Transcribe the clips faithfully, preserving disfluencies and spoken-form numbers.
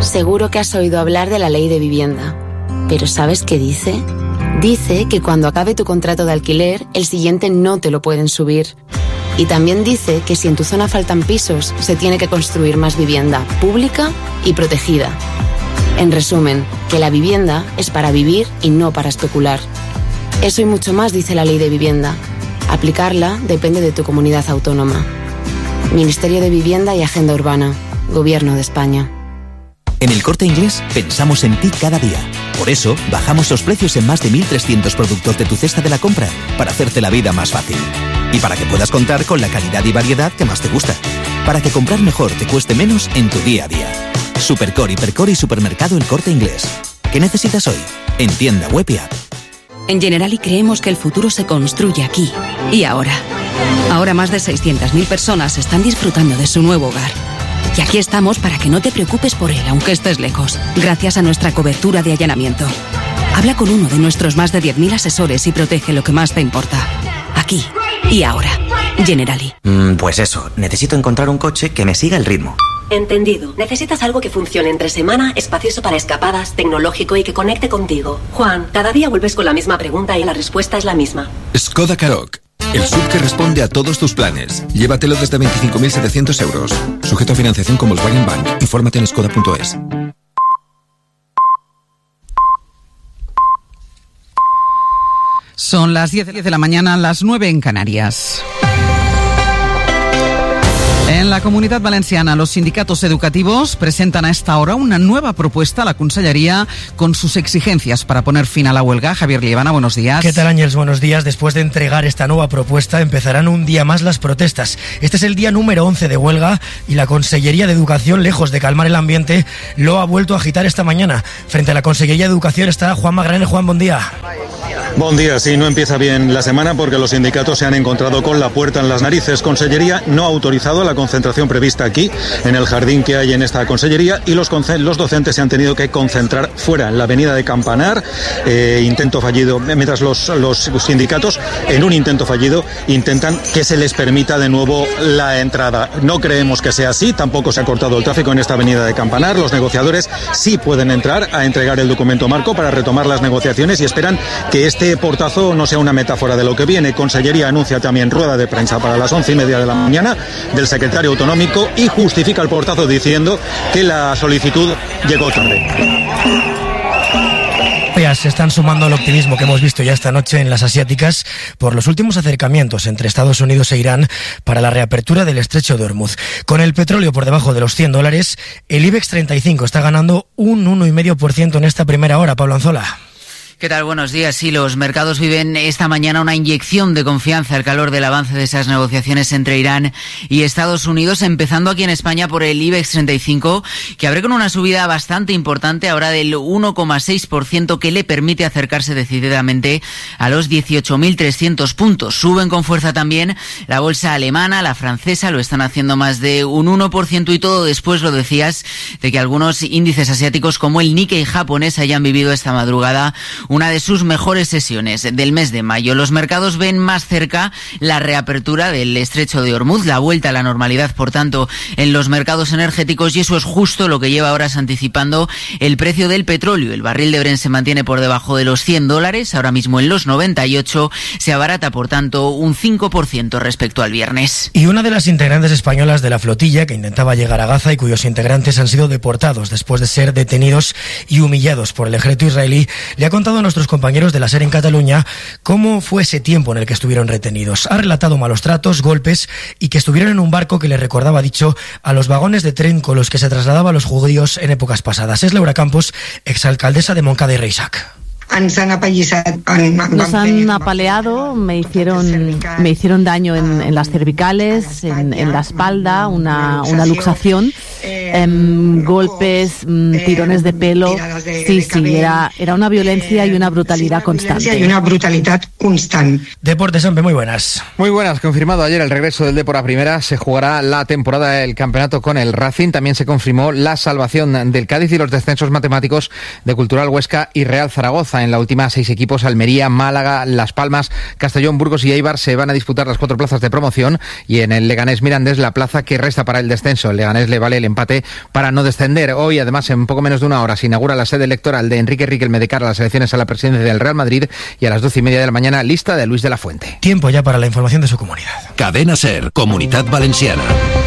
Seguro que has oído hablar de la ley de vivienda. ¿Pero sabes qué dice? Dice que cuando acabe tu contrato de alquiler, el siguiente no te lo pueden subir. Y también dice que si en tu zona faltan pisos, se tiene que construir más vivienda pública y protegida. En resumen, que la vivienda es para vivir y no para especular. Eso y mucho más dice la ley de vivienda. Aplicarla depende de tu comunidad autónoma. Ministerio de Vivienda y Agenda Urbana. Gobierno de España. En El Corte Inglés pensamos en ti cada día. Por eso, bajamos los precios en más de mil trescientos productos de tu cesta de la compra, para hacerte la vida más fácil. Y para que puedas contar con la calidad y variedad que más te gusta. Para que comprar mejor te cueste menos en tu día a día. Supercore, Hipercore y Supermercado El Corte Inglés. ¿Qué necesitas hoy? En tienda, web y app. En Generali creemos que el futuro se construye aquí y ahora. Ahora más de seiscientas mil personas están disfrutando de su nuevo hogar. Y aquí estamos para que no te preocupes por él, aunque estés lejos, gracias a nuestra cobertura de allanamiento. Habla con uno de nuestros más de diez mil asesores y protege lo que más te importa. Aquí y ahora. Generali. Mm, pues eso, necesito encontrar un coche que me siga el ritmo. Entendido. Necesitas algo que funcione entre semana, espacioso para escapadas, tecnológico y que conecte contigo. Juan, cada día vuelves con la misma pregunta y la respuesta es la misma. Skoda Karoq. El S U V que responde a todos tus planes. Llévatelo desde veinticinco mil setecientos euros. Sujeto a financiación con Volkswagen Bank. Infórmate en skoda punto es. Son las diez de la mañana, las nueve en Canarias. En la Comunidad Valenciana, los sindicatos educativos presentan a esta hora una nueva propuesta a la Consellería con sus exigencias para poner fin a la huelga. Javier Liebana, buenos días. ¿Qué tal, Ángels? Buenos días. Después de entregar esta nueva propuesta, empezarán un día más las protestas. Este es el día número once de huelga y la Consellería de Educación, lejos de calmar el ambiente, lo ha vuelto a agitar esta mañana. Frente a la Consellería de Educación está Juan Magranel. Juan, buen día. Buen día. Sí, no empieza bien la semana porque los sindicatos se han encontrado con la puerta en las narices. Consellería no ha autorizado la concentración prevista aquí, en el jardín que hay en esta consellería, y los, los docentes se han tenido que concentrar fuera, en la avenida de Campanar. Eh, intento fallido, mientras los, los sindicatos, en un intento fallido, intentan que se les permita de nuevo la entrada. No creemos que sea así, tampoco se ha cortado el tráfico en esta avenida de Campanar. Los negociadores sí pueden entrar a entregar el documento marco para retomar las negociaciones y esperan que este portazo no sea una metáfora de lo que viene. Consellería anuncia también rueda de prensa para las once y media de la mañana del secretario autonómico y justifica el portazo diciendo que la solicitud llegó tarde. Se están sumando al optimismo que hemos visto ya esta noche en las asiáticas por los últimos acercamientos entre Estados Unidos e Irán para la reapertura del estrecho de Hormuz. Con el petróleo por debajo de los cien dólares, el IBEX treinta y cinco está ganando un uno coma cinco por ciento en esta primera hora. Pablo Anzola. ¿Qué tal? Buenos días. Sí, los mercados viven esta mañana una inyección de confianza al calor del avance de esas negociaciones entre Irán y Estados Unidos, empezando aquí en España por el IBEX treinta y cinco, que abre con una subida bastante importante, ahora del uno coma seis por ciento, que le permite acercarse decididamente a los dieciocho mil trescientos puntos. Suben con fuerza también la bolsa alemana, la francesa, lo están haciendo más de un uno por ciento, y todo después, lo decías, de que algunos índices asiáticos como el Nikkei japonés hayan vivido esta madrugada una de sus mejores sesiones del mes de mayo. Los mercados ven más cerca la reapertura del estrecho de Hormuz, la vuelta a la normalidad, por tanto, en los mercados energéticos, y eso es justo lo que lleva horas anticipando el precio del petróleo. El barril de Brent se mantiene por debajo de los cien dólares, ahora mismo en los noventa y ocho, se abarata, por tanto, un cinco por ciento respecto al viernes. Y una de las integrantes españolas de la flotilla que intentaba llegar a Gaza y cuyos integrantes han sido deportados después de ser detenidos y humillados por el ejército israelí, le ha contado a nuestros compañeros de la SER en Cataluña cómo fue ese tiempo en el que estuvieron retenidos. Ha relatado malos tratos, golpes y que estuvieron en un barco que les recordaba, dicho, a los vagones de tren con los que se trasladaba a los judíos en épocas pasadas. Es Laura Campos, exalcaldesa de Montcada y Reixac. Nos han apaleado, me hicieron, me hicieron daño en, en las cervicales, en, en la espalda, una, una luxación, eh, golpes, tirones de pelo. Sí, sí, era, era una violencia y una brutalidad constante. Y una brutalidad constante. Deportes, hombre, muy buenas. Muy buenas, confirmado ayer el regreso del Depor a primera. Se jugará la temporada del campeonato con el Racing. También se confirmó la salvación del Cádiz y los descensos matemáticos de Cultural Huesca y Real Zaragoza. En la última, seis equipos: Almería, Málaga, Las Palmas, Castellón, Burgos y Eibar se van a disputar las cuatro plazas de promoción, y en el Leganés Mirandés la plaza que resta para el descenso. El Leganés le vale el empate suficiente para no descender. Hoy, además, en poco menos de una hora, se inaugura la sede electoral de Enrique Riquelme de cara a las elecciones a la presidencia del Real Madrid, y a las doce y media de la mañana, lista de Luis de la Fuente. Tiempo ya para la información de su comunidad. Cadena SER, Comunidad Valenciana.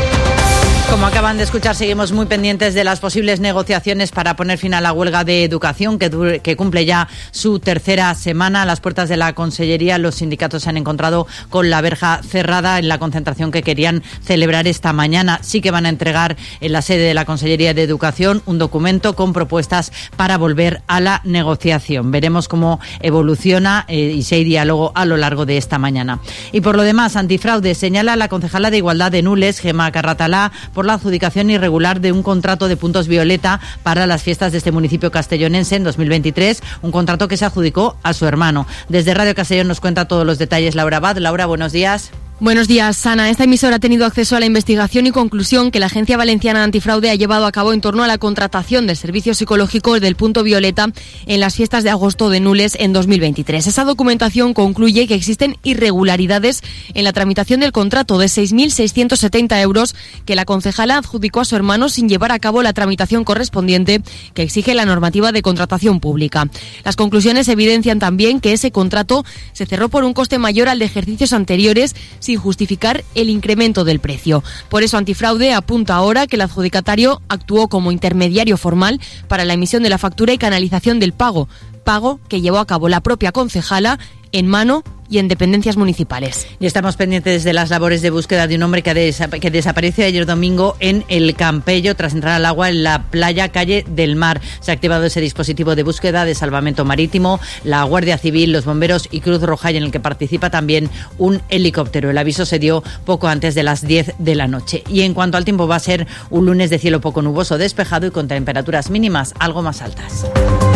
Como acaban de escuchar, seguimos muy pendientes de las posibles negociaciones para poner fin a la huelga de educación que, dure, que cumple ya su tercera semana. A las puertas de la Consellería, los sindicatos se han encontrado con la verja cerrada en la concentración que querían celebrar esta mañana. Sí que van a entregar en la sede de la Consellería de Educación un documento con propuestas para volver a la negociación. Veremos cómo evoluciona eh, y si hay diálogo a lo largo de esta mañana. Y por lo demás, Antifraude señala a la concejala de Igualdad de Nules, Gemma Carratalá, por la adjudicación irregular de un contrato de puntos violeta para las fiestas de este municipio castellonense en dos mil veintitrés, un contrato que se adjudicó a su hermano. Desde Radio Castellón nos cuenta todos los detalles Laura Abad. Laura, buenos días. Buenos días, Ana. Esta emisora ha tenido acceso a la investigación y conclusión que la Agencia Valenciana Antifraude ha llevado a cabo en torno a la contratación del servicio psicológico del punto violeta en las fiestas de agosto de Nules en dos mil veintitrés. Esa documentación concluye que existen irregularidades en la tramitación del contrato de seis mil seiscientos setenta euros que la concejala adjudicó a su hermano sin llevar a cabo la tramitación correspondiente que exige la normativa de contratación pública. Las conclusiones evidencian también que ese contrato se cerró por un coste mayor al de ejercicios anteriores, sin justificar el incremento del precio. Por eso Antifraude apunta ahora que el adjudicatario actuó como intermediario formal para la emisión de la factura y canalización del pago, pago que llevó a cabo la propia concejala en mano y en dependencias municipales. Y estamos pendientes de las labores de búsqueda de un hombre que, desap- que desapareció ayer domingo en el Campello tras entrar al agua en la playa Calle del Mar. Se ha activado ese dispositivo de búsqueda de salvamento marítimo, la Guardia Civil, los bomberos y Cruz Roja, y en el que participa también un helicóptero. El aviso se dio poco antes de las diez de la noche. Y en cuanto al tiempo, va a ser un lunes de cielo poco nuboso, despejado y con temperaturas mínimas algo más altas.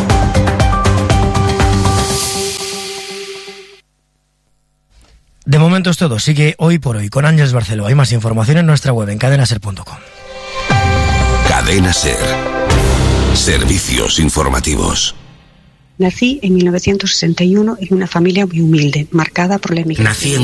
De momento es todo. Sigue Hoy por Hoy con Ángeles Barceló. Hay más información en nuestra web en cadena ser punto com. Cadena SER. Servicios informativos. Nací en mil novecientos sesenta y uno en una familia muy humilde, marcada por la emigración. Nací en